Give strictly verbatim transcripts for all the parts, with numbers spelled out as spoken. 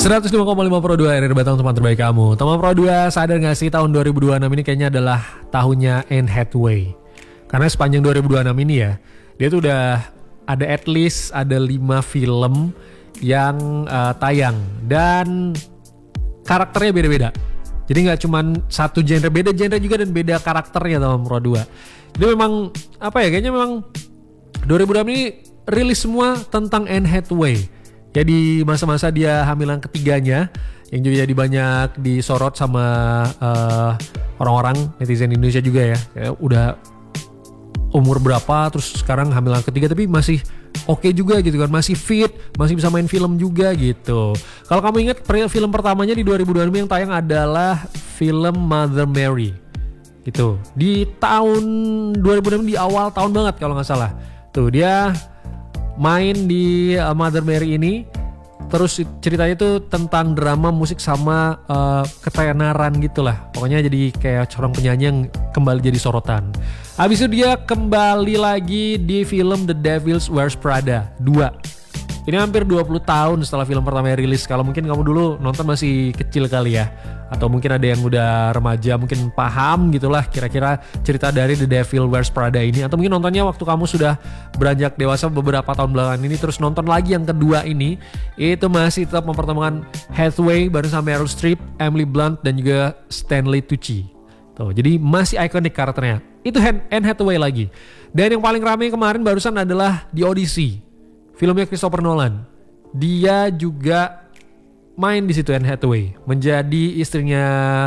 seratus lima koma lima Pro dua R R Batang, teman terbaik kamu. Teman Pro dua, sadar gak sih tahun dua ribu dua puluh enam ini kayaknya adalah tahunnya Anne Hathaway. Karena sepanjang dua ribu dua puluh enam ini ya, dia tuh udah ada at least ada lima film yang uh, tayang. Dan karakternya beda-beda. Jadi gak cuman satu genre, beda genre juga dan beda karakternya teman Pro dua. Jadi memang, apa ya, kayaknya memang dua ribu dua puluh enam ini rilis semua tentang Anne Hathaway. Jadi masa-masa dia hamilan ketiganya yang juga jadi banyak disorot sama uh, orang-orang netizen Indonesia juga ya. Kayak udah umur berapa terus sekarang hamilan ketiga tapi masih oke okay juga gitu kan, masih fit, masih bisa main film juga gitu. Kalau kamu ingat film pertamanya di dua ribu dua puluh enam yang tayang adalah film Mother Mary gitu. Di tahun dua ribu enam di awal tahun banget kalau nggak salah. Tuh dia main di uh, Mother Mary ini. Terus ceritanya itu tentang drama musik sama uh, ketenaran gitu lah. Pokoknya jadi kayak seorang penyanyi yang kembali jadi sorotan. Habis itu dia kembali lagi di film The Devil Wears Prada dua. Ini hampir dua puluh tahun setelah film pertamanya rilis. Kalau mungkin kamu dulu nonton masih kecil kali ya, atau mungkin ada yang udah remaja mungkin paham gitulah kira-kira cerita dari The Devil Wears Prada ini. Atau mungkin nontonnya waktu kamu sudah beranjak dewasa beberapa tahun belakangan ini, terus nonton lagi yang kedua ini, itu masih tetap mempertemukan Hathaway bareng sama Meryl Streep, Emily Blunt dan juga Stanley Tucci. Tuh, jadi masih ikonik karakternya. Itu Anne Hathaway lagi. Dan yang paling ramai kemarin barusan adalah The Odyssey, filmnya Christopher Nolan. Dia juga main di situ, Anne Hathaway, menjadi istrinya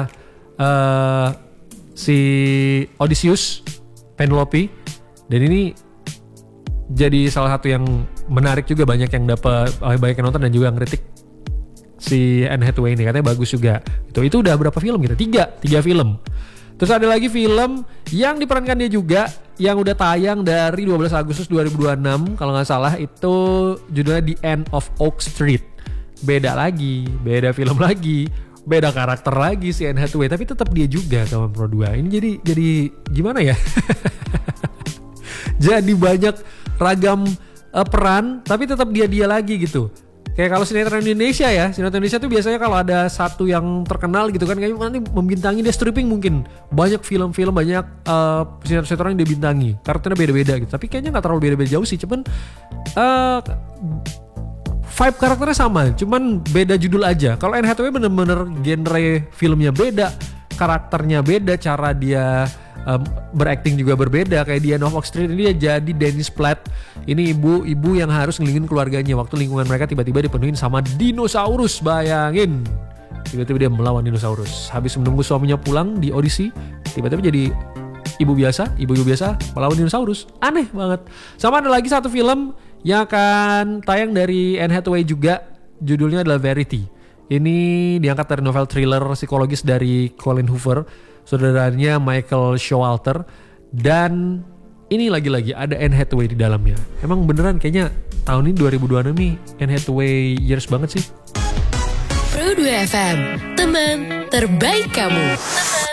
uh, si Odysseus, Penelope. Dan ini jadi salah satu yang menarik juga, banyak yang dapat, banyak yang nonton dan juga ngeritik si Anne Hathaway ini, katanya bagus juga. Itu itu udah berapa film gitu? Tiga, tiga film. Terus ada lagi film yang diperankan dia juga yang udah tayang dari dua belas Agustus dua ribu dua puluh enam kalau nggak salah, itu judulnya The End of Oak Street. Beda lagi, beda film lagi, beda karakter lagi si Anne Hathaway, tapi tetap dia juga kawan Pro dua. Ini jadi jadi gimana ya? Jadi banyak ragam uh, peran tapi tetap dia-dia lagi gitu. Kayak kalau sinetron Indonesia ya, sinetron Indonesia tuh biasanya kalau ada satu yang terkenal gitu kan, kayak nanti membintangi, dia stripping mungkin banyak film-film, banyak uh, sinetron-sinetron yang dia bintangi, karakternya beda-beda gitu. Tapi kayaknya nggak terlalu beda-beda jauh sih, cuman uh, vibe karakternya sama, cuman beda judul aja. Kalau Anne Hathaway bener-bener genre filmnya beda, karakternya beda, cara dia Um, berakting juga berbeda. Kayak di End of Oak Street ini dia jadi Dennis Platt. Ini ibu-ibu yang harus ngelingin keluarganya waktu lingkungan mereka tiba-tiba dipenuhin sama dinosaurus. Bayangin, tiba-tiba dia melawan dinosaurus. Habis menunggu suaminya pulang di Odyssey, tiba-tiba jadi ibu biasa, ibu-ibu biasa melawan dinosaurus. Aneh banget. Sama ada lagi satu film yang akan tayang dari Anne Hathaway juga, judulnya adalah Verity. Ini diangkat dari novel thriller psikologis dari Colin Hoover, saudaranya Michael Showalter. Dan ini lagi-lagi ada Anne Hathaway di dalamnya. Emang beneran kayaknya tahun ini dua ribu dua puluh enam nih Anne Hathaway years banget sih. Pro dua F M, teman terbaik kamu. Teman